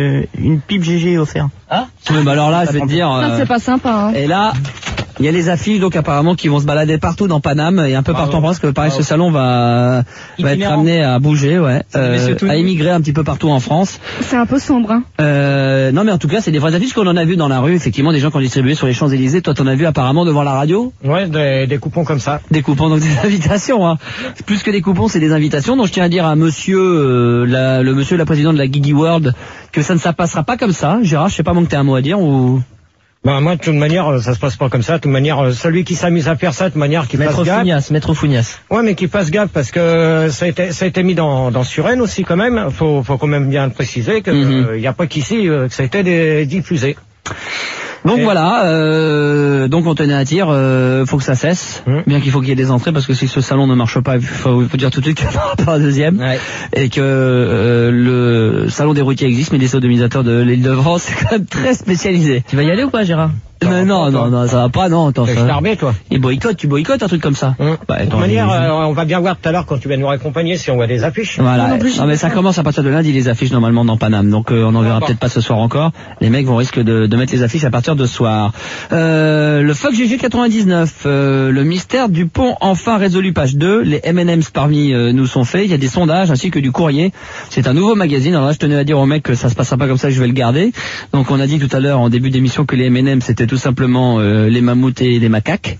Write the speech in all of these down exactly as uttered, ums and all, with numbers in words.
euh, une pipe G G offerte. Ah oui, bah alors là, je vais te dire... Ça, euh, c'est pas sympa, hein. Et là... Il y a les affiches donc apparemment qui vont se balader partout dans Paname et un peu Bravo. partout en France, que pareil Bravo. ce salon va, va être amené à bouger, ouais, euh, à émigrer un petit peu partout en France. C'est un peu sombre, hein. Euh, non mais en tout cas c'est des vraies affiches qu'on en a vu dans la rue, effectivement, des gens qui ont distribué sur les Champs-Élysées. Toi t'en as vu apparemment devant la radio? Ouais, des, des coupons comme ça. Des coupons, donc des invitations, hein. Plus que des coupons, c'est des invitations. Donc je tiens à dire à monsieur, euh, la, le monsieur la présidente de la Gigi World, que ça ne ça passera pas comme ça. Gérard, je sais pas, moi que t'as un mot à dire ou... Bah moi de toute manière ça se passe pas comme ça. De toute manière celui qui s'amuse à faire ça de toute manière qui fasse gaffe. Fougnas, Maître Fougnas. Ouais mais qui fasse gaffe parce que ça a été ça a été mis dans dans Suresnes aussi quand même. Faut faut quand même bien préciser que Mm-hmm. euh, y a pas qu'ici euh, que ça a été des, diffusé. Donc Et... voilà, euh, donc on tenait à dire, euh, faut que ça cesse, Mmh. bien qu'il faut qu'il y ait des entrées, parce que si ce salon ne marche pas, il faut, il faut dire tout de suite qu'il n'y en aura pas un deuxième, Ouais. et que euh, le salon des routiers existe, mais les sodomisateurs de l'Île-de-France, c'est quand même très spécialisé. Tu vas y aller ou pas, Gérard? Mais non, non, non, ça va pas, non, attends, T'es ça... starbé toi. Ils boycottent, tu boycottes un truc comme ça. Mmh. Bah, de toute attends, manière j'ai- euh, on va bien voir tout à l'heure quand tu vas nous accompagner si on voit des affiches. Voilà. Non, non plus, Non, mais ça commence à partir de lundi les affiches normalement dans Paname, donc euh, on en verra bon. peut-être pas ce soir encore. Les mecs vont risquer de, de mettre les affiches à partir de ce soir. Euh, le Fuck G G quatre-vingt-dix-neuf, euh, le mystère du pont enfin résolu, page deux. Les M and M's parmi euh, nous sont faits. Il y a des sondages ainsi que du courrier. C'est un nouveau magazine. Alors là, je tenais à dire aux mecs que ça se passera pas comme ça, que je vais le garder. Donc on a dit tout à l'heure en début d'émission que les M and M's c'était tout simplement euh, les mammouths et les macaques.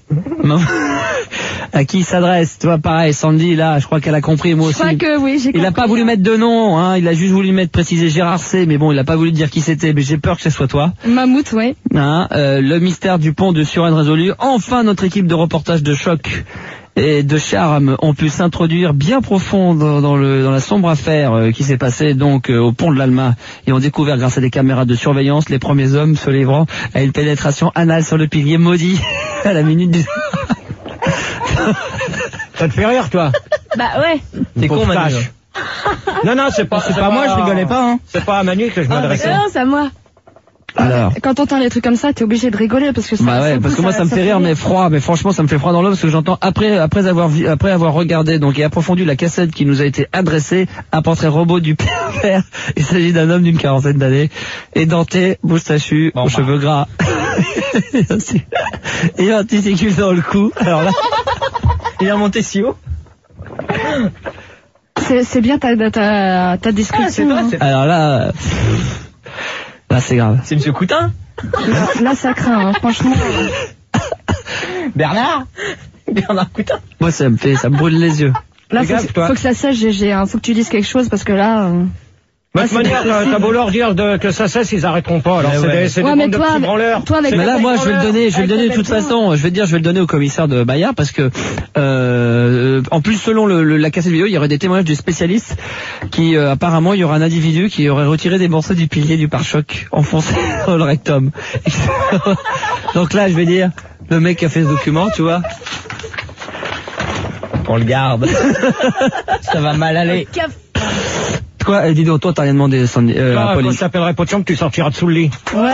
À qui il s'adresse? Toi, pareil, Sandy, là, je crois qu'elle a compris, moi Je aussi. crois que oui, j'ai compris. Il a pas voulu mettre de nom, hein, il a juste voulu mettre préciser Gérard C, mais bon, il a pas voulu dire qui c'était, mais j'ai peur que ce soit toi. Mammouth, ouais. Hein, euh, le mystère du pont de Suresnes résolu. Enfin, notre équipe de reportage de choc et de charme ont pu s'introduire bien profond dans, dans, le, dans la sombre affaire euh, qui s'est passée donc euh, au pont de l'Alma, et ont découvert grâce à des caméras de surveillance les premiers hommes se livrant à une pénétration anale sur le pilier maudit à la minute du... Ça te fait rire toi? Bah ouais. T'es con, Pauvre Manu. tâche. Non non c'est pas C'est pas moi, je rigolais pas, hein. C'est pas à Manu que je m'adressais. Non, c'est à moi. Alors. Quand t'entends des trucs comme ça, t'es obligé de rigoler parce que ça. Bah ouais, parce que moi ça me fait rire, mais froid, mais franchement ça me fait froid dans l'eau, parce que j'entends après après avoir vu, après avoir regardé donc et approfondi la cassette qui nous a été adressée, un portrait robot du père. Il s'agit d'un homme d'une quarantaine d'années, édenté, moustachu, Bon, aux bah. cheveux gras, et un testicule dans le cou. Alors là, Il est remonté si haut. C'est c'est bien ta ta ta description. toi, hein. c'est- alors là, là c'est grave. C'est Monsieur Coutin? Là, là, ça craint, hein, franchement. Bernard? Bernard Coutin? Moi ça me fait, ça me brûle les yeux. Là, Fais faut, gaffe, toi. faut que ça sèche, G G. Hein. Faut que tu dises quelque chose parce que là. euh, De Ah, toute c'est manière, pas t'as possible. t'as beau leur dire de, que ça cesse, ils arrêteront pas. Alors Mais c'est ouais. des, c'est Ouais, des mais bandes de toi, petits avec- branleurs. toi, avec C'est Mais des là, petits moi, je vais le branleurs. donner, je vais le donner de toute façon. Je vais dire, je vais le donner au commissaire de Bayard, parce que, euh, en plus, selon le, le- la cassette vidéo, il y aurait des témoignages du spécialiste qui, euh, apparemment, il y aurait un individu qui aurait retiré des morceaux du pilier du pare-choc enfoncé dans le rectum. Donc là, je vais dire, le mec qui a fait ce document, tu vois. On le garde. Ça va mal aller. Quoi, eh, dis donc, toi, t'as rien demandé, Sandy, euh, Là, quand Pauline. je t'appellerai pas de chambre, tu sortiras de sous le lit. Ouais.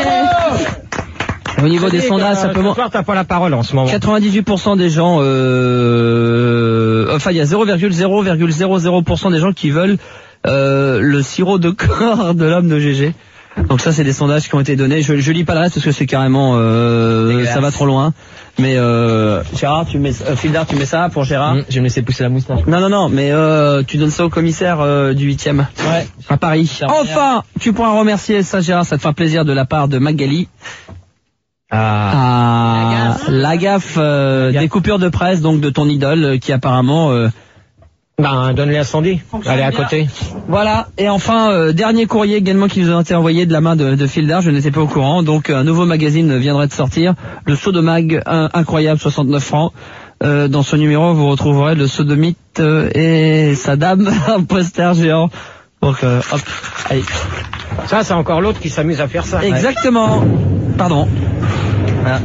Au niveau des Dis, sondages, euh, simplement. Ce soir, t'as pas la parole en ce moment. quatre-vingt-dix-huit pour cent des gens, euh, enfin il y a zéro virgule zéro zéro zéro zéro pour cent des gens qui veulent euh, le sirop de corps de l'homme de G G. Donc ça c'est des sondages qui ont été donnés. Je, je lis pas le reste parce que c'est carrément, euh, Dégueulasse. ça va trop loin. Mais euh, Gérard, tu mets, euh, Fildar, tu mets ça pour Gérard. Mmh, je vais me laisser pousser la moustache. Non non non, mais euh, tu donnes ça au commissaire euh, du huitième Ouais. à Paris. Ça Enfin, tu pourras remercier ça, Gérard, ça te fera plaisir de la part de Magali. Ah. Ah, la gaffe euh, des coupures de presse donc de ton idole euh, qui apparemment euh, Ben, donne-les à Sandy. Elle est à côté. voilà. Et enfin euh, dernier courrier également qui nous a été envoyé de la main de, de Fildar, je n'étais pas au courant. Donc un nouveau magazine viendrait de sortir, le Sodomag, un, incroyable, soixante-neuf francs. Euh, dans ce numéro vous retrouverez le sodomite euh, et sa dame, un poster géant. Donc euh, hop, allez. Ça, c'est encore l'autre qui s'amuse à faire ça. Exactement. Pardon. Voilà.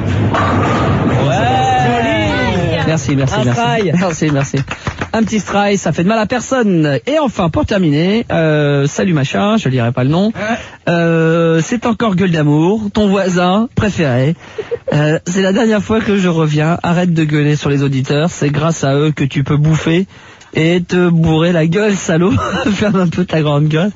Ouais. Merci, merci, Un merci. strail. Merci, merci. Un petit strail, ça fait de mal à personne. Et enfin, pour terminer, euh, salut machin, je lirai pas le nom. Euh, c'est encore Gueule d'amour, ton voisin préféré. Euh, c'est la dernière fois que je reviens. Arrête de gueuler sur les auditeurs. C'est grâce à eux que tu peux bouffer. et te bourrer la gueule, salaud. Ferme un peu ta grande gueule.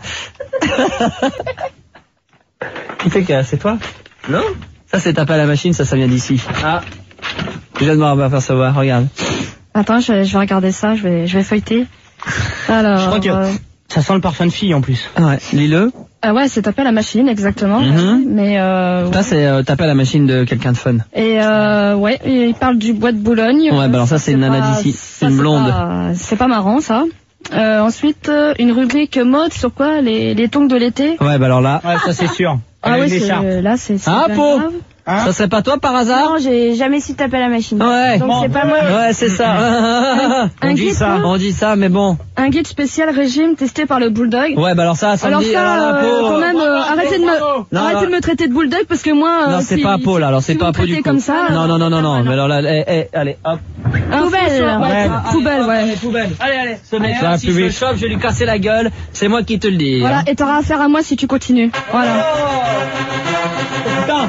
Qui fait que c'est toi? Non? Ça c'est taper à la machine, ça ça vient d'ici. Ah. Je viens de m'apercevoir, regarde. Attends, je, je vais regarder ça, je vais, je vais feuilleter. Alors. Je crois que euh... ça sent le parfum de fille en plus. Ouais, lis-le. Ah ouais, c'est taper à la machine, exactement. Mm-hmm. Mais euh. Ça ouais. c'est euh, taper à la machine de quelqu'un de fun. Et euh, ouais, il parle du bois de Boulogne. Ouais, bah alors ça c'est une nana d'ici, ça, une c'est blonde. pas- C'est pas marrant ça. Euh, ensuite, euh, une rubrique mode sur quoi? Les, les tongs de l'été. Ouais, bah alors là. Ouais, ça c'est sûr. Ah Elle a oui, une c'est, écharpe. là c'est. c'est Ah, bien Pau grave. Hein? Ça serait pas toi par hasard? Non, j'ai jamais su taper à la machine. Ouais. Donc c'est pas moi. Ouais, c'est ça. Un On dit guide, ça. quoi. On dit ça, mais bon. Un guide spécial régime testé par le bulldog. Ouais, bah alors ça, ça Alors me dit. ça, alors là, euh, Pau, quand même, euh, arrêtez de me, Non, arrêtez alors- de me traiter de bulldog parce que moi. euh, Non, c'est si- pas Pau là, alors c'est si pas vous Pau me du traitez coup. comme ça. Non, non, non, non, non, mais alors là, eh, eh, allez, hop. Un Poubelle. François, ouais, Ouais. poubelle, ouais. Allez, poubelle. Allez, allez. Ce mec Ça va si plus je le vite. chope, je vais lui casser la gueule. C'est moi qui te le dis. Voilà, hein. et t'auras affaire à moi si tu continues. Voilà. Putain.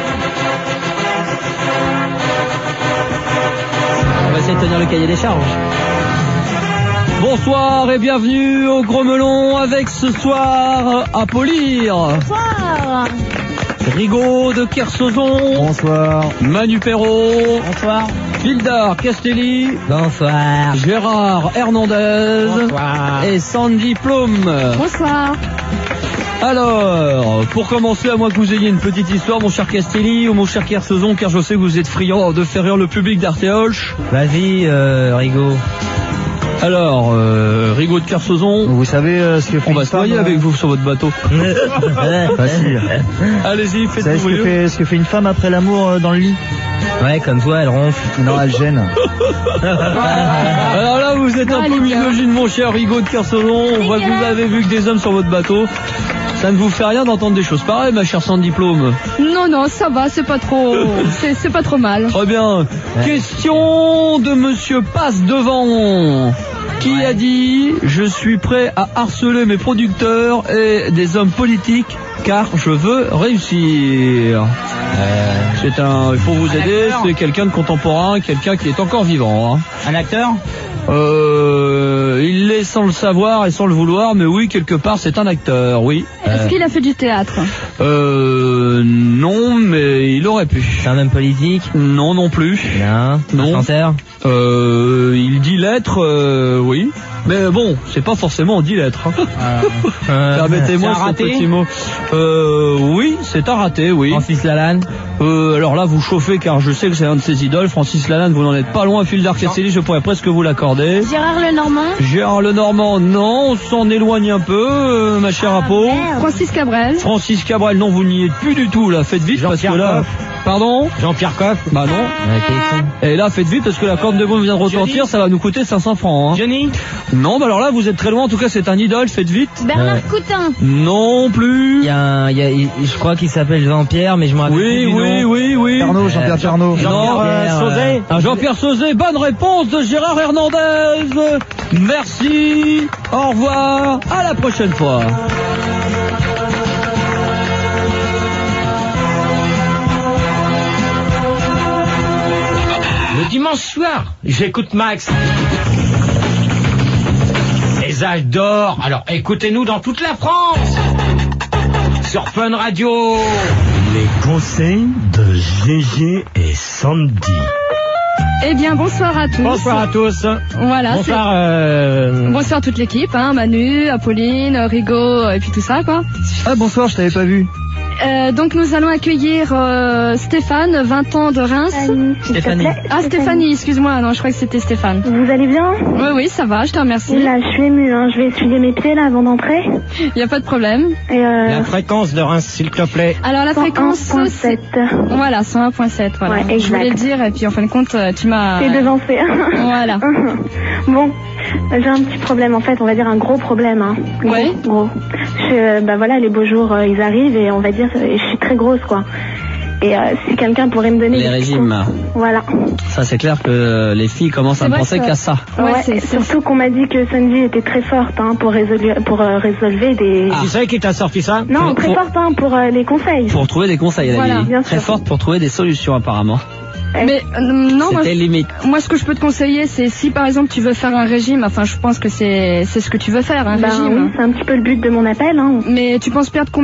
On va essayer de tenir le cahier des charges. Bonsoir et bienvenue au Gros Melon avec ce soir à polir. Bonsoir. Rigaud de Kersozon. Bonsoir. Manu Perrault. Bonsoir. Gildar Castelli. Bonsoir. Gérard Hernandez. Bonsoir. Et Sandy Plum. Bonsoir. Alors, pour commencer, à moins que vous ayez une petite histoire, mon cher Castelli ou mon cher Kersozon, car je sais que vous êtes friand de faire rire le public d'Artéoche. Vas-y, euh, Rigaud. Alors, euh, Rigaud de Kersozon, Vous savez euh, ce que fait on va une se noyer femme, avec vous sur votre bateau. euh, Facile. Allez-y, Vous savez faites-vous ce que, rire. fait, ce que fait une femme après l'amour euh, dans le lit? Ouais, comme toi, elle ronfle. Non, elle gêne. Alors là, vous êtes un Ouais, peu les gars. misogyne, mon cher Rigaud de Kersozon. On voit que vous avez vu que des hommes sur votre bateau. Ça ne vous fait rien d'entendre des choses pareilles, ma chère Sandy Plum. Non, non, ça va, c'est pas trop, c'est, c'est pas trop mal. Très bien. Question de monsieur Passe Devant. Qui a dit « Je suis prêt à harceler mes producteurs et des hommes politiques car je veux réussir ». C'est un, il faut vous aider, c'est quelqu'un de contemporain, quelqu'un qui est encore vivant. Hein. Un acteur? Euh, il l'est sans le savoir et sans le vouloir, mais oui, quelque part, c'est un acteur, oui. Est-ce qu'il a fait du théâtre? Euh, non, mais il aurait pu. C'est un homme politique? Non, non plus. Non. Non. Un chanteur? Euh, il dit lettres, euh, oui. Mais bon, c'est pas forcément dit lettres. Hein. Euh, Permettez-moi c'est un ce raté petit mot. Euh, oui, c'est un raté, oui. Francis Lalanne? Euh, alors là, vous chauffez car je sais que c'est un de ses idoles. Francis Lalanne, vous n'en êtes pas loin. Gildar Castelli, je pourrais presque vous l'accorder. Gérard Lenormand. Gérard Lenormand, non, on s'en éloigne un peu, euh, ma chère Apo. Merde. Francis Cabrel. Francis Cabrel, non, vous n'y êtes plus du tout, là. Faites vite parce que Jean-Pierre là... Coff. Pardon? Jean-Pierre Coff. Bah non. Ouais, t'es con. Et là, faites vite parce que la corde de bombe vient de retentir, ça va nous coûter cinq cents francs. Hein. Johnny? Non, bah alors là, vous êtes très loin. En tout cas, c'est un idole. Faites vite. Bernard Ouais. Coutin. Non plus. Il y a un, il y a, il- je crois qu'il s'appelle Jean-Pierre, mais je me rappelle Oui, plus du oui, nom. oui, oui. Pernod, Jean-Pierre Pernod. Non, Jean-Pierre euh, Sauzet? Ah, Jean-Pierre Sauzet, bonne réponse de Gérard Hernandez. Merci. Au revoir. À la prochaine fois. Le dimanche soir, j'écoute Max. Les âges d'or. Alors écoutez-nous dans toute la France. Sur Fun Radio. Les conseils de Gégé et Sandy. Eh bien, bonsoir à tous. Bonsoir à tous. Voilà. Bonsoir. Euh... c'est- Bonsoir toute l'équipe, hein, Manu, Apolline, Rigaud, et puis tout ça, quoi. Ah, bonsoir, je t'avais pas vu. Euh, donc nous allons accueillir euh, Stéphane, vingt ans de Reims. Stéphanie. Ah, Stéphanie, excuse-moi, non, je crois que c'était Stéphane. Vous allez bien? Oui, oui, ça va, je te remercie. Là, je suis émue, hein. Je vais essuyer mes pieds là avant d'entrer. Il n'y a pas de problème. Et euh, La fréquence de Reims, s'il te plaît. Alors la fréquence, cent un point c'est... sept. Voilà, cent un point sept, voilà. Ouais, je exact. voulais le dire, et puis en fin de compte, euh, tu m'as... T'es devancé. Voilà. Bon, j'ai un petit problème en fait, on va dire un gros problème. Hein. Gros, Ouais. gros. Je, bah voilà, les beaux jours, euh, ils arrivent et on va dire, euh, je suis très grosse quoi. Et euh, si quelqu'un pourrait me donner... Les des régimes. conseils. Voilà. Ça, c'est clair que les filles commencent C'est à ne vrai penser que- qu'à ça. Ouais, Ouais, c'est- c'est- surtout qu'on m'a dit que Sandy était très forte hein, pour, résolu- pour euh, résolver des... Tu sais qui t'a sorti ça? Non, Pour- très pour- forte hein, pour euh, les conseils. Pour trouver des conseils, elle Voilà, est bien très sûr. forte pour trouver des solutions apparemment. Mais euh, non, moi, C'était limite. moi ce que je peux te conseiller, c'est si par exemple tu veux faire un régime, enfin je pense que c'est c'est ce que tu veux faire, un Ben régime. oui, c'est un petit peu le but de mon appel. Hein. Mais tu penses perdre combien